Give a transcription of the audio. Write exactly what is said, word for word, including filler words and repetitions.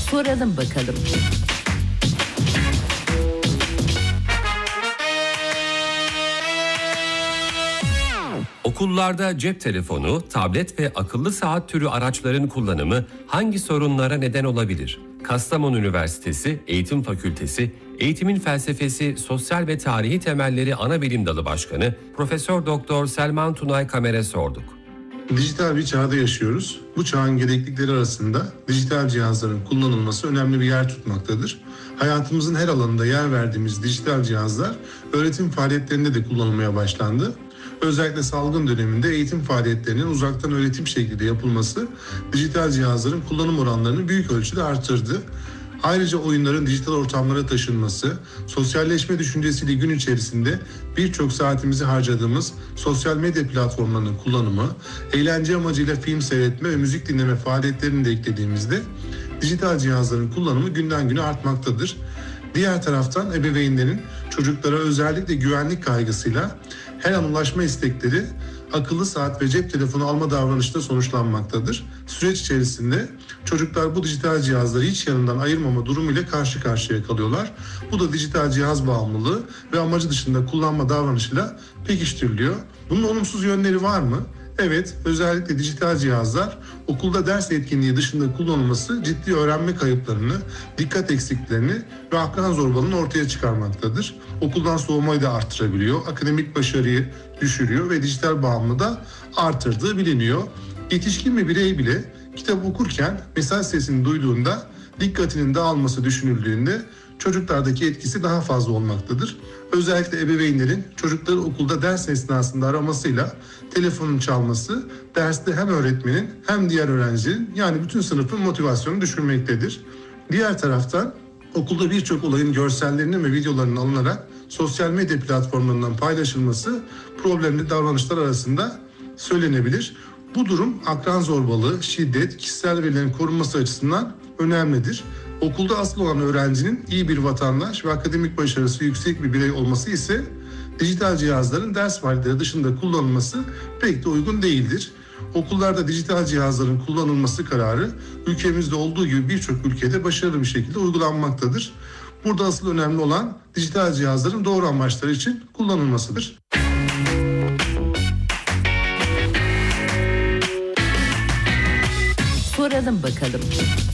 Soralım bakalım. Okullarda cep telefonu, tablet ve akıllı saat türü araçların kullanımı hangi sorunlara neden olabilir? Kastamonu Üniversitesi Eğitim Fakültesi Eğitimin Felsefesi, Sosyal ve Tarihi Temelleri Anabilim Dalı Başkanı Profesör Doktor Selman Tunay Kamer'e sorduk. Dijital bir çağda yaşıyoruz. Bu çağın gereklilikleri arasında dijital cihazların kullanılması önemli bir yer tutmaktadır. Hayatımızın her alanında yer verdiğimiz dijital cihazlar öğretim faaliyetlerinde de kullanılmaya başlandı. Özellikle salgın döneminde eğitim faaliyetlerinin uzaktan öğretim şeklinde yapılması dijital cihazların kullanım oranlarını büyük ölçüde artırdı. Ayrıca oyunların dijital ortamlara taşınması, sosyalleşme düşüncesiyle gün içerisinde birçok saatimizi harcadığımız sosyal medya platformlarının kullanımı, eğlence amacıyla film seyretme ve müzik dinleme faaliyetlerini de eklediğimizde dijital cihazların kullanımı günden güne artmaktadır. Diğer taraftan ebeveynlerin çocuklara özellikle güvenlik kaygısıyla her an ulaşma istekleri akıllı saat ve cep telefonu alma davranışında sonuçlanmaktadır. Süreç içerisinde çocuklar bu dijital cihazları hiç yanından ayırmama durumuyla karşı karşıya kalıyorlar. Bu da dijital cihaz bağımlılığı ve amacı dışında kullanma davranışıyla pekiştiriliyor. Bunun olumsuz yönleri var mı? Evet, özellikle dijital cihazlar okulda ders etkinliği dışında kullanılması ciddi öğrenme kayıplarını, dikkat eksiklerini ve akran zorbalığını ortaya çıkarmaktadır. Okuldan soğumayı da artırabiliyor, akademik başarıyı düşürüyor ve dijital bağımlılığı da artırdığı biliniyor. Yetişkin bir birey bile kitap okurken mesaj sesini duyduğunda dikkatinin dağılması düşünüldüğünde çocuklardaki etkisi daha fazla olmaktadır. Özellikle ebeveynlerin çocukları okulda ders esnasında aramasıyla telefonun çalması derste hem öğretmenin hem diğer öğrencinin yani bütün sınıfın motivasyonunu düşürmektedir. Diğer taraftan okulda birçok olayın görsellerinin ve videolarının alınarak sosyal medya platformlarından paylaşılması problemli davranışlar arasında söylenebilir. Bu durum akran zorbalığı, şiddet, kişisel verilerin korunması açısından önemlidir. Okulda asıl olan öğrencinin iyi bir vatandaş ve akademik başarısı yüksek bir birey olması ise dijital cihazların ders faaliyetleri dışında kullanılması pek de uygun değildir. Okullarda dijital cihazların kullanılması kararı ülkemizde olduğu gibi birçok ülkede başarılı bir şekilde uygulanmaktadır. Burada asıl önemli olan dijital cihazların doğru amaçlar için kullanılmasıdır. Soralım bakalım.